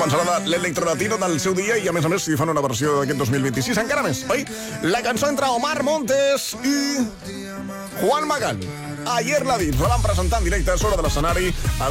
Començarà l'electrolatino del seu dia i, a més, si fan una versió d'aquest 2026, encara més, oi? La cançó entre Omar Montes i Juan Magán. Ayer la dit, la van presentar en directe sobre de l'escenari